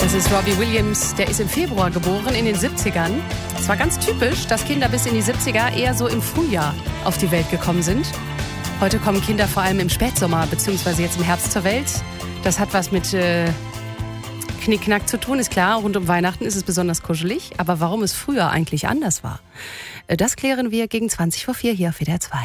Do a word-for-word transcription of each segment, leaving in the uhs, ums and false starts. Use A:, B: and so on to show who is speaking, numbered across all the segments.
A: Das ist Robbie Williams, der ist im Februar geboren, in den siebzigern. Es war ganz typisch, dass Kinder bis in die siebziger eher so im Frühjahr auf die Welt gekommen sind. Heute kommen Kinder vor allem im Spätsommer bzw. jetzt im Herbst zur Welt. Das hat was mit äh, Knickknack zu tun, ist klar. Rund um Weihnachten ist es besonders kuschelig. Aber warum es früher eigentlich anders war, äh, das klären wir gegen zwanzig vor vier hier auf W D R zwei.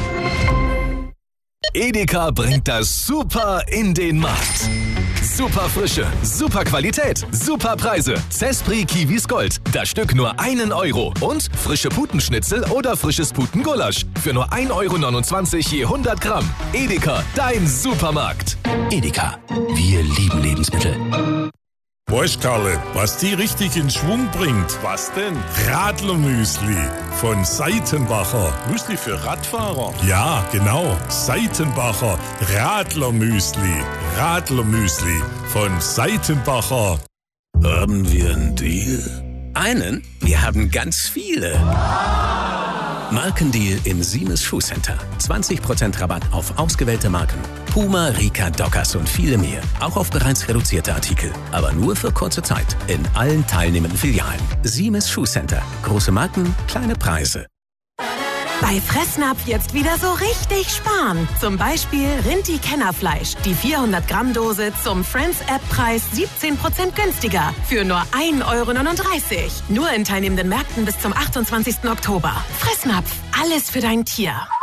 B: Edeka bringt das Super in den Markt. Super Frische, super Qualität, super Preise. Zespri Kiwis Gold, das Stück nur einen Euro. Und frische Putenschnitzel oder frisches Putengulasch für nur ein Euro neunundzwanzig je hundert Gramm. Edeka, dein Supermarkt.
C: Edeka, wir lieben Lebensmittel.
D: Weißt, Karle, was die richtig in Schwung bringt?
E: Was denn?
D: Radlermüsli von Seitenbacher.
E: Müsli für Radfahrer?
D: Ja, genau. Seitenbacher Radlermüsli. Radlermüsli von Seitenbacher.
C: Haben wir einen Deal? Einen? Wir haben ganz viele. Markendeal im Siemens Schuhcenter. zwanzig Prozent Rabatt auf ausgewählte Marken. Puma, Rika, Dockers und viele mehr. Auch auf bereits reduzierte Artikel. Aber nur für kurze Zeit. In allen teilnehmenden Filialen. Siemens Schuhcenter. Große Marken, kleine Preise.
F: Bei Fressnapf jetzt wieder so richtig sparen. Zum Beispiel Rinti-Kennerfleisch. Die vierhundert Gramm Dose zum Friends-App-Preis siebzehn Prozent günstiger. Für nur ein Euro neununddreißig. Nur in teilnehmenden Märkten bis zum achtundzwanzigsten Oktober. Fressnapf. Alles für dein Tier.